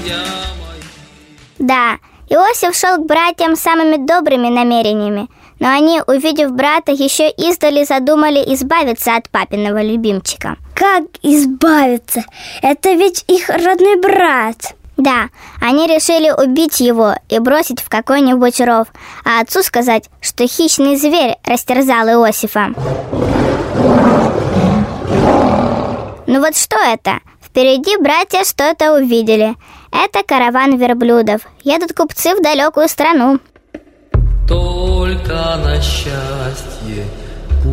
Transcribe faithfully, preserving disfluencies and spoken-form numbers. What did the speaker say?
Да, Иосиф шел к братьям с самыми добрыми намерениями, но они, увидев брата, еще издали задумали избавиться от папиного любимчика. Как избавиться? Это ведь их родной брат. Да, они решили убить его и бросить в какой-нибудь ров, а отцу сказать, что хищный зверь растерзал Иосифа. Ну вот что это? Впереди братья что-то увидели. Это караван верблюдов. Едут купцы в далекую страну. Только на счастье